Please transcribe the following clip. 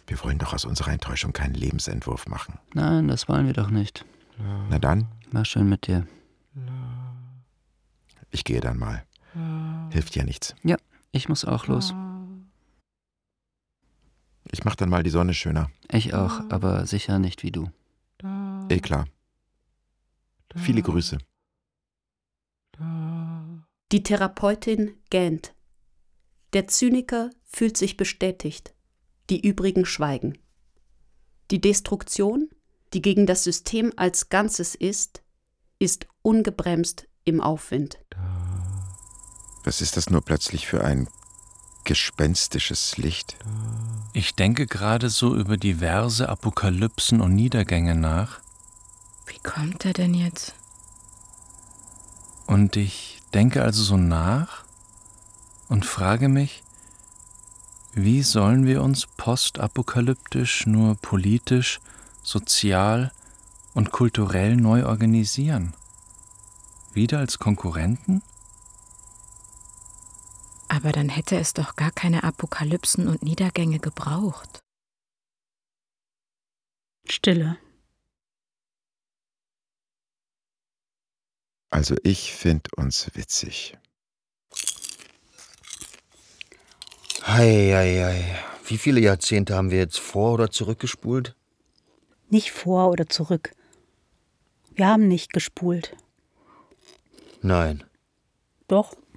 Wir wollen doch aus unserer Enttäuschung keinen Lebensentwurf machen. Nein, das wollen wir doch nicht. Na dann? War schön mit dir. Ich gehe dann mal. Hilft ja nichts. Ja, ich muss auch los. Ich mach dann mal die Sonne schöner. Ich auch, aber sicher nicht wie du. Klar. Viele Grüße. Die Therapeutin gähnt. Der Zyniker fühlt sich bestätigt. Die übrigen schweigen. Die Destruktion, die gegen das System als Ganzes ist ungebremst im Aufwind. Was ist das nur plötzlich für ein gespenstisches Licht? Ich denke gerade so über diverse Apokalypsen und Niedergänge nach. Wie kommt er denn jetzt? Und ich denke also so nach und frage mich, wie sollen wir uns postapokalyptisch nur politisch, sozial und kulturell neu organisieren? Wieder als Konkurrenten? Aber dann hätte es doch gar keine Apokalypsen und Niedergänge gebraucht. Stille. Also ich finde uns witzig. Hei. Wie viele Jahrzehnte haben wir jetzt vor- oder zurückgespult? Nicht vor oder zurück. Wir haben nicht gespult. Nein. Doch.